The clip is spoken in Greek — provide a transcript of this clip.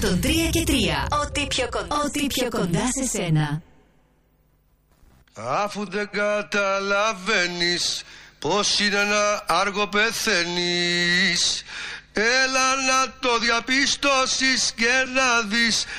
103 και 3. Ό,τι πιο κοντά σε σένα. Αφού δεν καταλαβαίνεις πως είναι να άργο πεθαίνεις, έλα να το διαπιστώσεις και να δεις